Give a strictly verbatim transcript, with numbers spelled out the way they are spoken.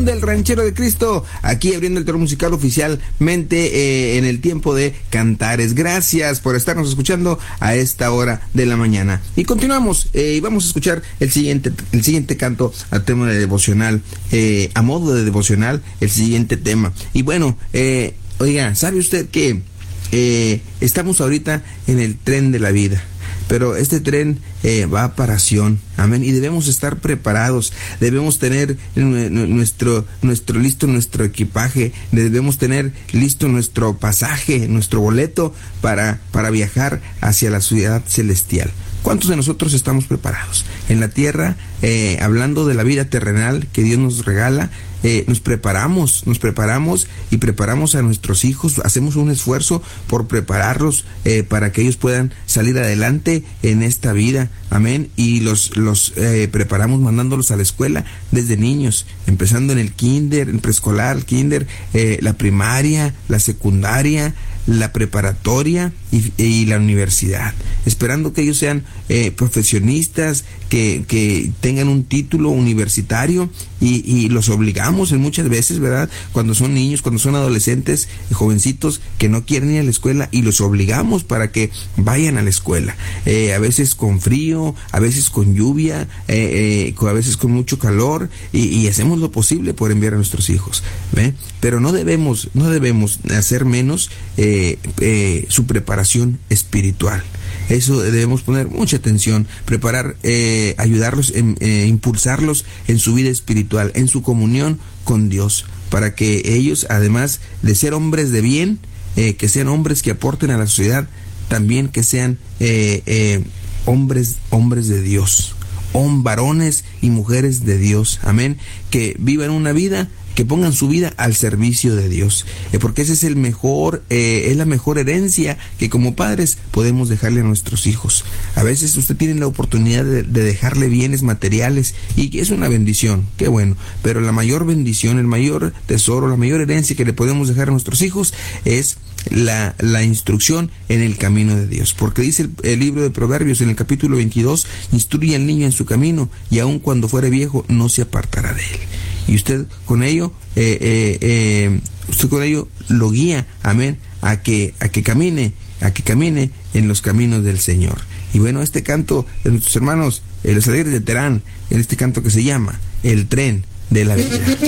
Son del Ranchero de Cristo, aquí abriendo el telón musical oficialmente eh, en el tiempo de Cantares. Gracias por estarnos escuchando a esta hora de la mañana. Y continuamos, eh, y vamos a escuchar el siguiente, el siguiente canto al tema de devocional, eh, a modo de devocional, el siguiente tema. Y bueno, eh, oiga, ¿sabe usted que eh, estamos ahorita en el tren de la vida? Pero este tren eh, va para Sion, amén, y debemos estar preparados, debemos tener nuestro, nuestro listo nuestro equipaje, debemos tener listo nuestro pasaje, nuestro boleto para, para viajar hacia la ciudad celestial. ¿Cuántos de nosotros estamos preparados? En la tierra, eh, hablando de la vida terrenal que Dios nos regala, eh, nos preparamos, nos preparamos y preparamos a nuestros hijos, hacemos un esfuerzo por prepararlos eh, para que ellos puedan salir adelante en esta vida, amén, y los, los eh, preparamos mandándolos a la escuela desde niños, empezando en el kinder, en preescolar, kinder, eh, la primaria, la secundaria, la preparatoria y, y la universidad, esperando que ellos sean eh, profesionistas, que, que tengan un título universitario y, y los obligamos en muchas veces, ¿verdad? Cuando son niños, cuando son adolescentes, jovencitos que no quieren ir a la escuela y los obligamos para que vayan a la escuela, eh, a veces con frío, a veces con lluvia, eh, eh, a veces con mucho calor y, y hacemos lo posible por enviar a nuestros hijos, ¿ve? Pero no debemos, no debemos hacer menos eh, eh, su preparación espiritual. Eso debemos poner mucha atención, preparar, eh, ayudarlos, en, eh, impulsarlos en su vida espiritual, en su comunión con Dios, para que ellos, además de ser hombres de bien, eh, que sean hombres que aporten a la sociedad, también que sean eh, eh, hombres, hombres de Dios, hom, varones y mujeres de Dios, amén, que vivan una vida, que pongan su vida al servicio de Dios, eh, porque ese es el mejor, eh, es la mejor herencia que como padres podemos dejarle a nuestros hijos. A veces usted tiene la oportunidad de, de dejarle bienes materiales y es una bendición, qué bueno, pero la mayor bendición, el mayor tesoro, la mayor herencia que le podemos dejar a nuestros hijos es la, la instrucción en el camino de Dios, porque dice el, el libro de Proverbios en el capítulo veintidós, instruye al niño en su camino y aun cuando fuere viejo no se apartará de él. Y usted con ello, eh, eh, eh, usted con ello lo guía, amén, a que, a que camine, a que camine en los caminos del Señor. Y bueno, este canto de nuestros hermanos, eh, los alegres de Terán, en este canto que se llama El Tren de la Vida.